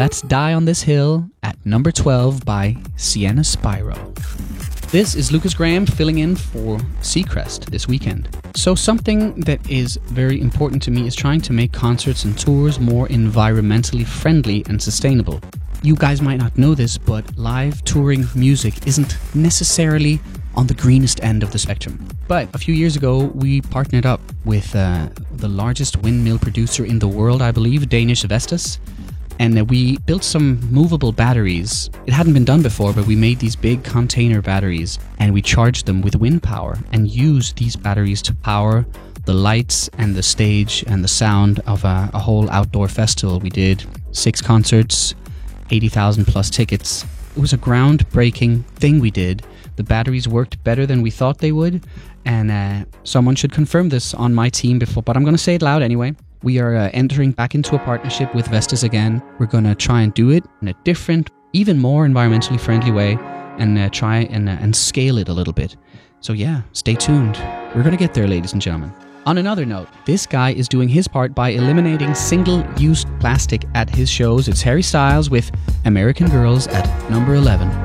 That's Die on This Hill at number 12 by Sienna Spyro. This is Lucas Graham filling in for Seacrest this weekend. So something that is very important to me is trying to make concerts and tours more environmentally friendly and sustainable. You guys might not know this, but live touring music isn't necessarily on the greenest end of the spectrum. But a few years ago, we partnered up with the largest windmill producer in the world, I believe, Danish Vestas. And we built some movable batteries. It hadn't been done before, but we made these big container batteries and we charged them with wind power and used these batteries to power the lights and the stage and the sound of a whole outdoor festival. We did 6 concerts, 80,000 plus tickets. It was a groundbreaking thing we did. The batteries worked better than we thought they would, and someone should confirm this on my team before, but I'm going to say it loud anyway. We are entering back into a partnership with Vestas again. We're going to try and do it in a different, even more environmentally friendly way, and try and scale it a little bit. So yeah, stay tuned. We're going to get there, ladies and gentlemen. On another note, this guy is doing his part by eliminating single-use plastic at his shows. It's Harry Styles with American Girls at number 11.